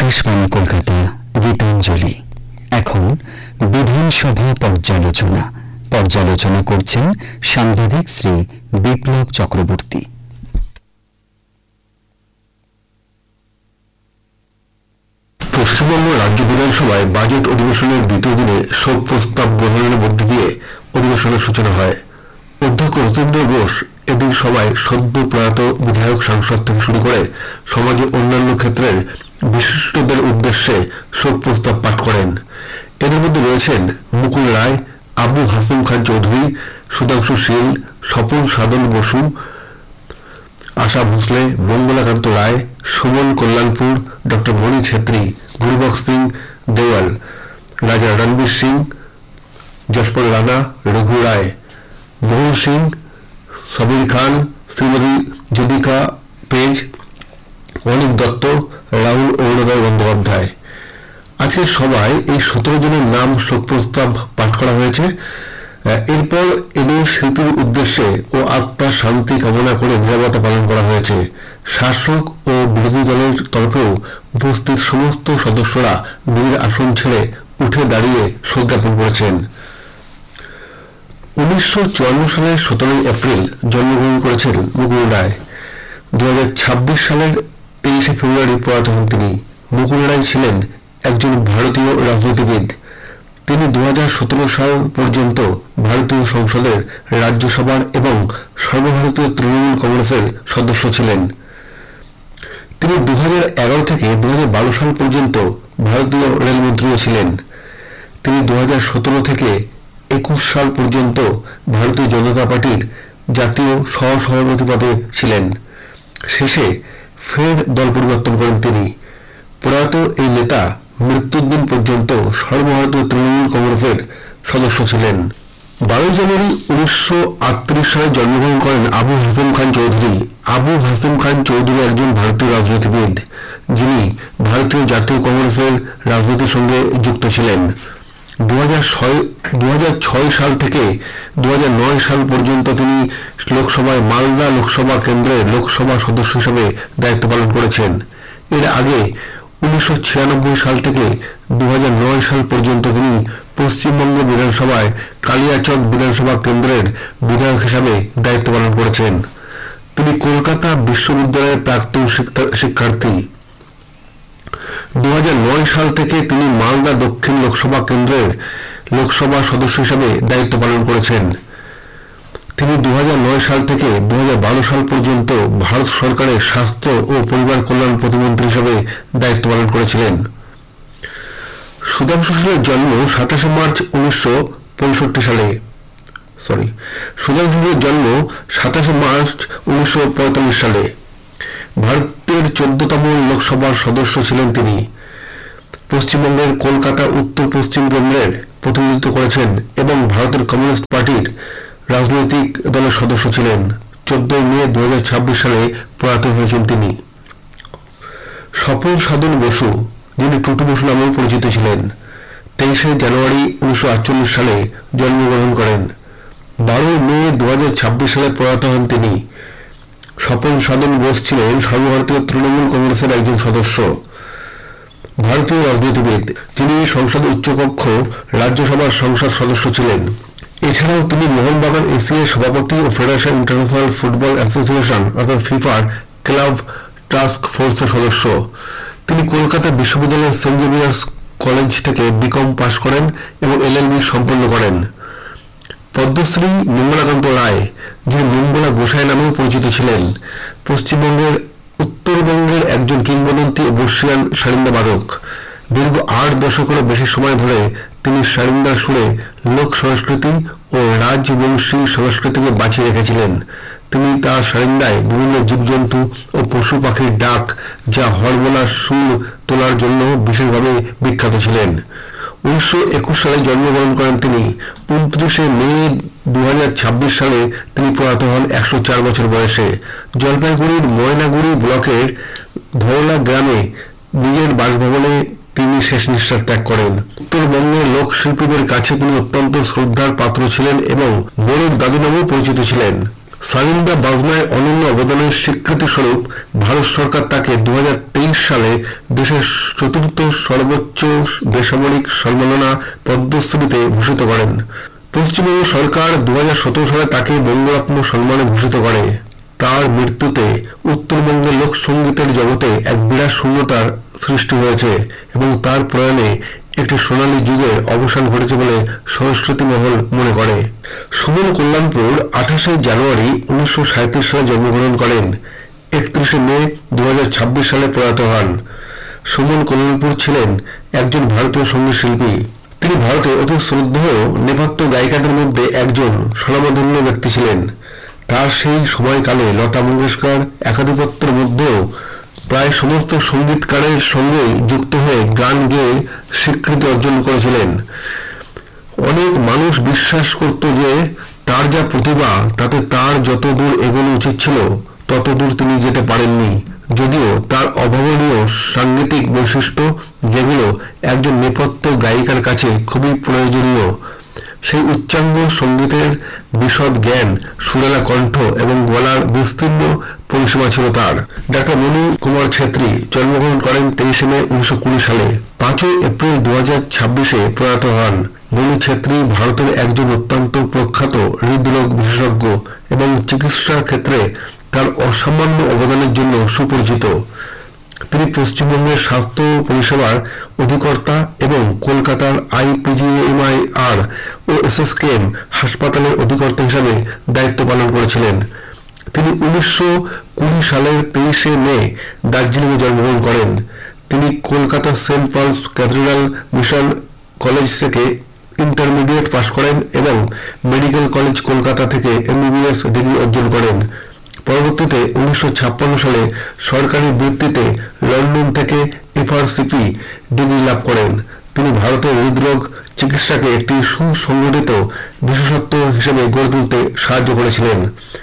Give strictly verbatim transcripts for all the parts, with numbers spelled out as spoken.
আকাশবাণী কলকাতা গীতাঞ্জলি। এখন বিধানসভা পর্যালোচনা পর্যালোচনা করছেন সাংবাদিক শ্রী বিপ্লব চক্রবর্তী। পশ্চিমবঙ্গ রাজ্য বিধানসভায় বাজেট অধিবেশনের দ্বিতীয় দিনে শোক প্রস্তাব গ্রহণের মধ্য দিয়ে অধিবেশনের সূচনা হয়। অধ্যক্ষ রতীন্দ্র বোস এদিন সভায় সদ্য প্রয়াত বিধায়ক, সাংসদ থেকে শুরু করে সমাজের অন্যান্য ক্ষেত্রের বিশিষ্টদের উদ্দেশ্যে শোক প্রস্তাব পাঠ করেন। এদের মধ্যে রয়েছেন মুকুল রায়, আবু হাসিম খান চৌধুরী, সুধাংশু শীল, স্বপন সাধন বসু, আশা ভোসলে, মঙ্গলাকান্ত রায়, সুমন কল্যাণপুর, ডক্টর মণি ছেত্রী, গুরুবক্স সিং দেওয়াল, রাজা রণবীর সিং, যশপাল রানা, রঘু রায়, মোহন সিং, সবির খান, শ্রীমতী যদিকা পেজ, অনিক দত্ত, রাহুল অরুণোদয় বন্দ্যোপাধ্যায়। আজকের সভায় এই সতেরো জনের নাম শোক প্রস্তাব পাঠ করা হয়েছে। এরপর এদের স্মৃতির উদ্দেশ্যে ও আত্মার শান্তি কামনা করে নীরবতা পালন করা হয়েছে। শাসক ও বিরোধী দলের তরফেও উপস্থিত সমস্ত সদস্যরা নিজের আসন ছেড়ে উঠে দাঁড়িয়ে শোক জ্ঞাপন করেছেন। উনিশশো চুয়ান্ন সালের সতেরোই এপ্রিল জন্মগ্রহণ করেছেন মুকুল রায়। দু হাজার ছাব্বিশ সালের তেইশে ফেব্রুয়ারি প্রয়াত হন তিনি। মুকুল রায় ছিলেন একজন ভারতীয় রাজনীতিবিদ। তিনি দু হাজার সতেরো সাল পর্যন্ত ভারতীয় সংসদের রাজ্যসভার এবং সর্বভারতীয় তৃণমূল কংগ্রেসের সদস্য ছিলেন। তিনি দু হাজার এগারো থেকে দু হাজার বারো সাল পর্যন্ত ভারতীয় রেলমন্ত্রীও ছিলেন। তিনি দু হাজার সতেরো থেকে একুশ সাল পর্যন্ত ভারতীয় জনতা পার্টির জাতীয় সহ-সভাপতি পদে ছিলেন। শেষে ফের দল পরিবর্তন করেন তিনি। প্রয়াত এই নেতা মৃত্যুর দিন পর্যন্ত সর্বভারতীয় তৃণমূল কংগ্রেসের সদস্য ছিলেন। বারোই জানুয়ারি উনিশশো আটত্রিশ সালে জন্মগ্রহণ করেন আবু হাসিম খান চৌধুরী। আবু হাসিম খান চৌধুরী একজন ভারতীয় রাজনীতিবিদ, যিনি ভারতীয় জাতীয় কংগ্রেসের রাজনীতির সঙ্গে যুক্ত ছিলেন। দু হাজার ছয় সাল থেকে দু হাজার নয় সাল পর্যন্ত তিনি লোকসভায় মালদা লোকসভা কেন্দ্রের লোকসভা সদস্য হিসেবে দায়িত্ব পালন করেছেন। এর আগে উনিশশো ছিয়ানব্বই সাল থেকে দু হাজার নয় সাল পর্যন্ত তিনি পশ্চিমবঙ্গ বিধানসভায় কালিয়াচক বিধানসভা কেন্দ্রের বিধায়ক হিসাবে দায়িত্ব পালন করেছেন। তিনি কলকাতা বিশ্ববিদ্যালয়ের প্রাক্তন শিক্ষার্থী। দু হাজার নয় সাল থেকে তিনি মালদা দক্ষিণ লোকসভা কেন্দ্রের লোকসভা সদস্য হিসাবে দায়িত্ব পালন করেছেন। তিনি দু হাজার নয় সাল থেকে দু হাজার বারো সাল পর্যন্ত ভারত সরকারের স্বাস্থ্য ও পরিবার কল্যাণ প্রতিমন্ত্রী হিসাবে দায়িত্ব পালন করেছিলেন। সুধাংশু শীলের জন্ম সাতাশে মার্চ উনিশশো পঁয়ষট্টি সালে সরি সুধাংশু শীলের জন্ম সাতাশে মার্চ উনিশশো পঁয়তাল্লিশ সালে। ভারতের চোদ্দতম লোকসভার সদস্য ছিলেন তিনি। পশ্চিমবঙ্গের কলকাতা উত্তর পশ্চিম কেন্দ্রের প্রতিনিধিত্ব করেছেন এবং ভারতের কমিউনিস্ট পার্টির রাজনৈতিক দলের সদস্য ছিলেন। চোদ্দই মে দু হাজার ছাব্বিশ সালে প্রয়াত হয়েছেন তিনি। স্বপন সাধন বসু, যিনি টুটু বসু নামেও পরিচিত ছিলেন, তেইশে জানুয়ারি উনিশশো আটচল্লিশ সালে জন্মগ্রহণ করেন। বারোই মে দু হাজার ছাব্বিশ সালে প্রয়াত হন তিনি। স্বপন সাধন বোস ছিলেন সর্বভারতীয় তৃণমূল কংগ্রেসের একজন সদস্য, ভারতীয় রাজনীতিবিদ, যিনি সংসদ উচ্চকক্ষ রাজ্যসভার সংসদ সদস্য ছিলেন। এছাড়াও তিনি মোহনবাগান এসিআই সভাপতি ও ফেডারেশন ইন্টারন্যাশনাল ফুটবল অ্যাসোসিয়েশন অর্থাৎ ফিফার ক্লাব টাস্ক ফোর্সের সদস্য। তিনি কলকাতা বিশ্ববিদ্যালয়ের সেন্ট জেভিয়ার্স কলেজ থেকে বিকম পাশ করেন এবং এলএলবি সম্পন্ন করেন। পদ্মশ্রী মঙ্গলাকান্ত রায়, যিনি মঙ্গলা গোসাই নামেও পরিচিত ছিলেন, পশ্চিমবঙ্গের উত্তরবঙ্গের একজন কিংবদন্তি ও বর্ষিয়ান সারিন্দা বাদক। দীর্ঘ আট দশকেরও বেশি সময় ধরে তিনি সারিন্দার সুরে লোক সংস্কৃতি ও রাজবংশী সংস্কৃতিকে বাঁচিয়ে রেখেছিলেন। তিনি তার সারিন্দায় বিভিন্ন জীবজন্তু ও পশু পাখির ডাক, যা হরবোলার সুর তোলার জন্য বিশেষভাবে বিখ্যাত ছিলেন। উনিশশো একুশ সালে জন্মগ্রহণ করেন তিনি। উনত্রিশে মে দু হাজার ছাব্বিশ সালে তিনি প্রয়াত হন একশো চার বছর বয়সে। জলপাইগুড়ির ময়নাগুড়ি ব্লকের ধরলা গ্রামে নিজের বাসভবনে তিনি শেষ নিঃশ্বাস ত্যাগ করেন। উত্তরবঙ্গের লোকশিল্পীদের কাছে তিনি অত্যন্ত শ্রদ্ধার পাত্র ছিলেন এবং বড়ুর দাদু নামেও পরিচিত ছিলেন। সারিন্দা বাজনায় অনন্য অবদানের স্বীকৃতি স্বরূপ ভারত সরকার তাকে দু হাজার তেইশ সালে দেশের চতুর্থ সর্বোচ্চ বেসামরিক সম্মাননা পদ্মশ্রীতে ভূষিত করেন। পশ্চিমবঙ্গ সরকার দু হাজার সতেরো সালে তাকে বঙ্গরত্ন সম্মানে ভূষিত করে। তার মৃত্যুতে উত্তরবঙ্গের লোকসঙ্গীতের জগতে এক বিরাট শূন্যতার সৃষ্টি হয়েছে এবং তার প্রয়াণে একটি সোনালী যুগের অবসান ঘটেছে বলে সংস্কৃতি মহল মনে করে। সুমন কল্যাণপুর আঠাশে জানুয়ারি উনিশশো সাঁইত্রিশ সালে জন্মগ্রহণ করেন। একত্রিশে মে দু হাজার ছাব্বিশ সালে প্রয়াত হন। সুমন কল্যাণপুর ছিলেন একজন ভারতীয় সঙ্গীত শিল্পী। তিনি ভারতে অতি শ্রদ্ধেয় নেপথ্য গায়িকাদের মধ্যে একজন স্বনামধন্য ব্যক্তি ছিলেন। তার সেই সময়কালে লতা মঙ্গেশকর একাধিপত্যের মধ্যেও প্রায় সমস্ত সঙ্গীতকারের সঙ্গে যুক্ত হয়ে গান গেয়ে স্বীকৃতি অর্জন করেছিলেন। অনেক মানুষ বিশ্বাস করত যে তার যা প্রতিভা তাতে তার যত দূর এগোনো উচিত ছিল তত দূর তিনি যেতে পারেননি, যদিও তার অভাবনীয় সাংগীতিক বৈশিষ্ট্য যেগুলো একজন নেপথ্য গায়িকার কাছে খুবই প্রয়োজনীয়, সেই উচ্চাঙ্গ সঙ্গীতের বিশদ জ্ঞান, সুরেলা কণ্ঠ এবং গলার বিস্তীর্ণ পরিসীমা ছিল তার। ডাক্তার মণি কুমার ছেত্রী জন্মগ্রহণ করেন তেইশে মে উনিশশো কুড়ি সালে। পাঁচই এপ্রিল দু হাজার ছাব্বিশে প্রয়াত হন। মণি ছেত্রী ভারতের একজন অত্যন্ত প্রখ্যাত হৃদরোগ বিশেষজ্ঞ এবং চিকিৎসার ক্ষেত্রে তার অসামান্য অবদানের জন্য সুপরিচিত। তিনি পশ্চিমবঙ্গের স্বাস্থ্য পরিষেবার অধিকর্তা এবং কলকাতার আইপিজিএমআইআর ও এসএসকেএম হাসপাতালের অধিকর্তা হিসাবে দায়িত্ব পালন করেছিলেন। তিনি উনিশশো কুড়ি সালের তেইশে মে দার্জিলিংয়ে জন্মগ্রহণ করেন। তিনি Kolkata Saint Paul's cathedral mission college থেকে ইন্টারমিডিয়েট পাশ করেন এবং মেডিকেল কলেজ কলকাতা থেকে এমবিবিএস ডিগ্রি অর্জন করেন। পরবর্তীতে উনিশশো ছাপ্পান্ন সালে সরকারি বৃত্তিতে লন্ডন থেকে এফআরসিপি ডিগ্রি লাভ করেন। তিনি ভারতের হৃদরোগ চিকিৎসাকে একটি সুসংগঠিত বিশেষত্ব হিসেবে গড়ে তুলতে সাহায্য করেছিলেন।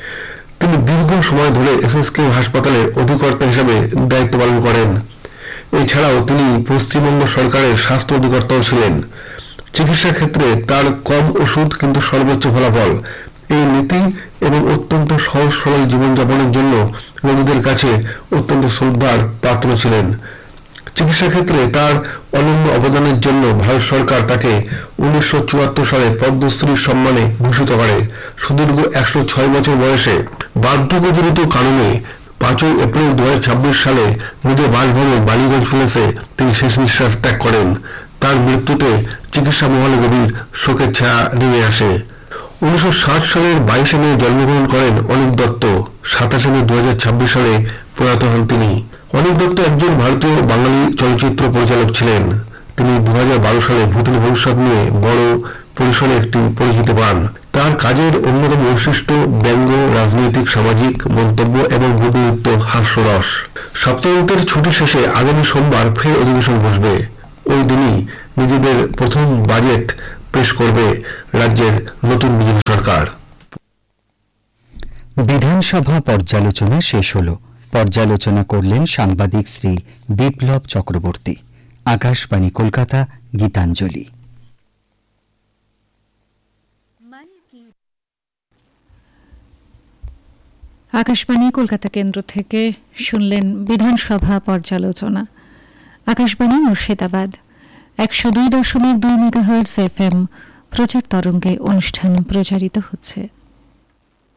তিনি দীর্ঘ সময় ধরে এসএসকেএম হাসপাতালের অধিকর্তা হিসেবে দায়িত্ব পালন করেন। এছাড়াও তিনি পশ্চিমবঙ্গ সরকারের স্বাস্থ্য অধিকর্তাও ছিলেন। চিকিৎসা ক্ষেত্রে তার কম ওষুধ কিন্তু সর্বোচ্চ ফলাফল, এই নীতি এবং অত্যন্ত সহজ সরল জীবনযাপনের জন্য রোগীদের কাছে অত্যন্ত শ্রদ্ধার পাত্র ছিলেন। চিকিৎসা ক্ষেত্রে তার অনন্য অবদানের জন্য ভারত সরকার তাকে উনিশশো চুয়াত্তর সালে পদ্মশ্রী সম্মানে ভূষিত করে। সুদীর্ঘ একশো ছয় বছর বয়সে বার্ধক্যজনিত কারণে পাঁচই এপ্রিল দু হাজার ছাব্বিশ সালে নিজের বাসভবন বালিগঞ্জ প্যালেসে তিনি শেষ নিঃশ্বাস ত্যাগ করেন। তার মৃত্যুতে চিকিৎসা মহলে গভীর শোকের ছায়া নেমে আসে। উনিশশো ষাট সালের বাইশে মে জন্মগ্রহণ করেন অনিক দত্ত। সাতাশে মে দু হাজার ছাব্বিশ সালে প্রয়াত হন তিনি। অনিক দত্ত একজন ভারতীয় বাঙালি চলচ্চিত্র পরিচালক ছিলেন। তিনি দু হাজার বারো সালে ভূতের ভবিষ্যৎ নিয়ে বড় পরিসরে একটি পরিচিতি পান। তার কাজের অন্যতম বৈশিষ্ট্য ব্যঙ্গ, রাজনৈতিক, সামাজিক মন্তব্য এবং গভীরত্ব হাস্যরস। সপ্তাহান্তের ছুটি শেষে আগামী সোমবার ফের অধিবেশন বসবে। ওই দিনই নিজেদের প্রথম বাজেট পেশ করবে রাজ্যের নতুন বিজেপি সরকার। বিধানসভা পর্যালোচনা শেষ হল। পর্যালোচনা করলেন সাংবাদিক শ্রী বিপ্লব চক্রবর্তী। আকাশবাণী কলকাতা, গীতাঞ্জলি। আকাশবাণী কলকাতা কেন্দ্র থেকে শুনলেন বিধানসভা পর্যালোচনা। আকাশবাণী মুর্শিদাবাদ একশো দুই দশমিক দুই মেগাহার্টজ এফ এম প্রচার তরঙ্গে অনুষ্ঠান প্রচারিত হচ্ছে।